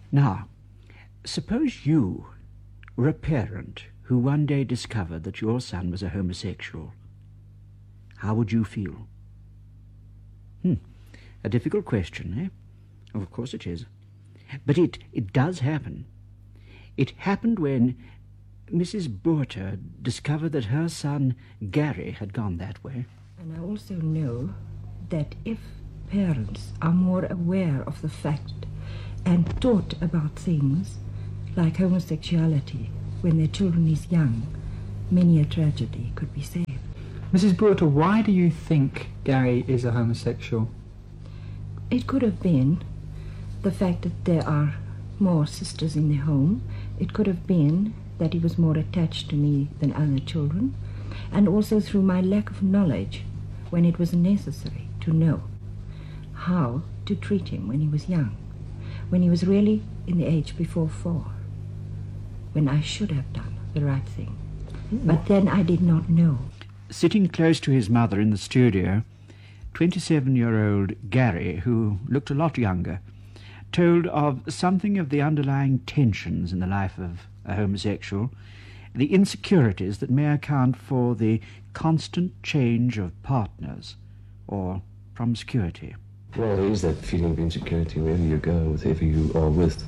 Now, suppose you were a parent who one day discovered that your son was a homosexual. How would you feel? A difficult question, eh? Oh, of course it is. But it does happen. It happened when Mrs. Boerter discovered that her son Gary had gone that way. And I also know that if parents are more aware of the fact and taught about things like homosexuality when their children is young, many a tragedy could be saved. Mrs. Boerter, why do you think Gary is a homosexual? It could have been the fact that there are more sisters in the home. It could have been that he was more attached to me than other children, and also through my lack of knowledge when it was necessary to know how to treat him when he was young, when he was really in the age before 4, when I should have done the right thing. But then I did not know. Sitting close to his mother in the studio, 27-year-old Gary, who looked a lot younger, told of something of the underlying tensions in the life of a homosexual, the insecurities that may account for the constant change of partners or promiscuity. Well, there is that feeling of insecurity wherever you go, with whoever you are with.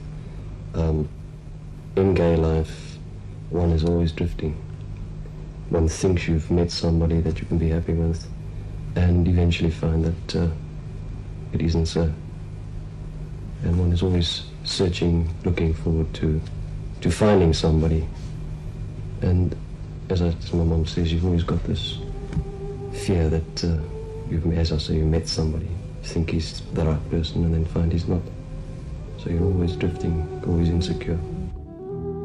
In gay life, one is always drifting. One thinks you've met somebody that you can be happy with, and eventually find that it isn't so. And one is always searching, looking forward to finding somebody. And as my mum says, you've always got this fear that you met somebody, think he's the right person, and then find he's not. So you're always drifting, always insecure.